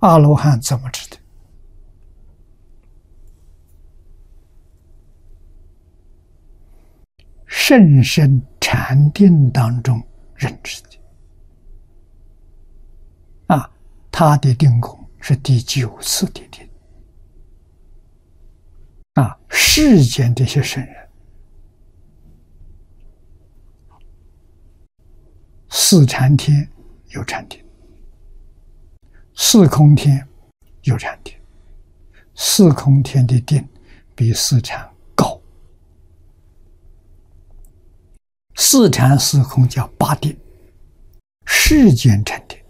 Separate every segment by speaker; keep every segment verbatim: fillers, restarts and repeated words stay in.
Speaker 1: 阿罗汉怎么知的？甚深禅定当中认知的。啊，他的定功是第九次的定。啊，世间这些圣人，四禅天有禅定，四空天有禅定，四空天的定比四禅高。四禅四空叫八定，世间禅定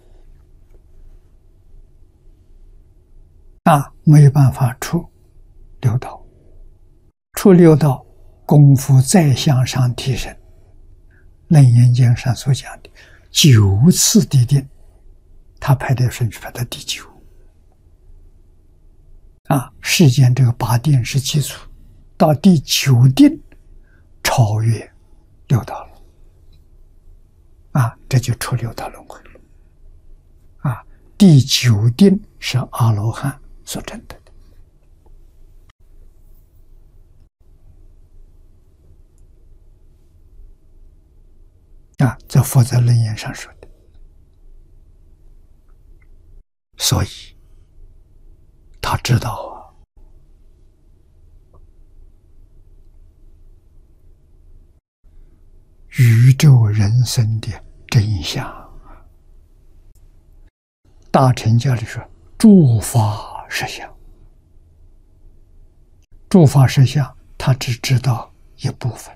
Speaker 1: 啊，没有办法出六道。出六道，功夫再向上提升。楞严经上所讲的九次的定，他排的顺序排到第九。啊，世间这个八定是基础，到第九定超越六道了。啊，这就出六道轮回了。啊，第九定是阿罗汉所证得的。啊，在佛在楞严上说的，所以他知道啊，宇宙人生的真相。大乘教里说，诸法实相，诸法实相，他只知道一部分。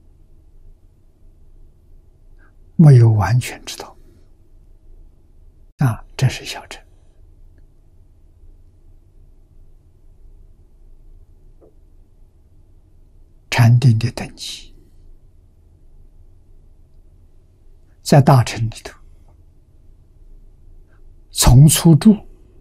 Speaker 1: 没有完全知道，啊，这是小乘。禅定的等级，在大乘里头，从初住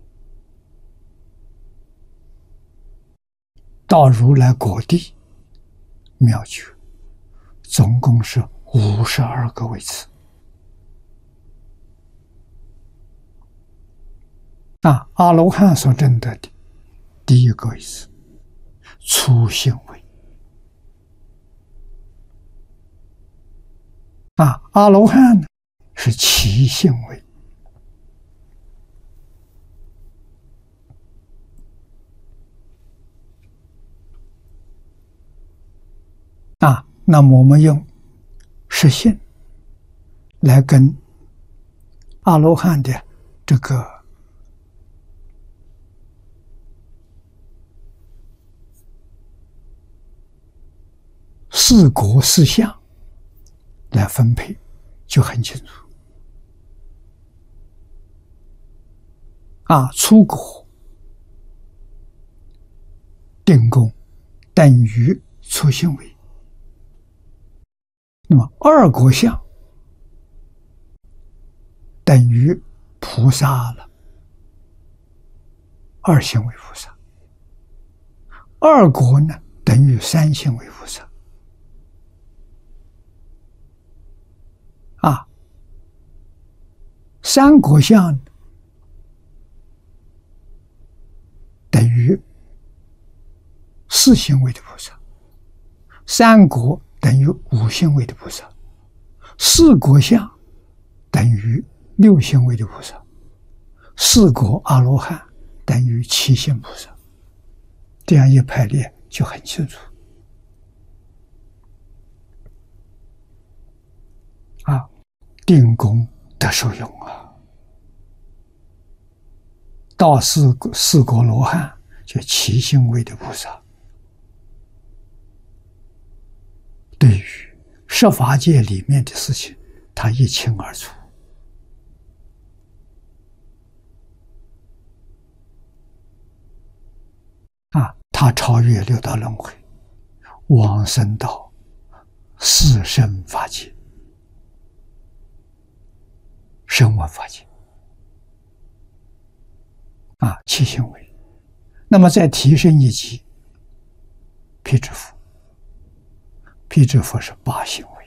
Speaker 1: 到如来果地妙觉，总共是五十二个位次。啊，阿罗汉所证得的第一个位次，初性位。啊，阿罗汉呢是起性位。啊，那么我们用实性来跟阿罗汉的这个四果四相来分配，就很清楚。啊，初果定功等于初性位。那么二果相等于菩萨了，二性为菩萨。二果呢等于三性为菩萨。啊，三果相等于四性位的菩萨，三果等于五性位的菩萨，四果相等于六性位的菩萨，四果阿罗汉等于七性菩萨。这样一排列就很清楚。啊，定功得受用啊！到四四果罗汉就七性位的菩萨，对于十法界里面的事情，他一清二楚。啊，他超越六道轮回，往生到四圣法界、声闻法界。啊，七性位。那么再提升一级，辟支佛，辟支佛是八性位。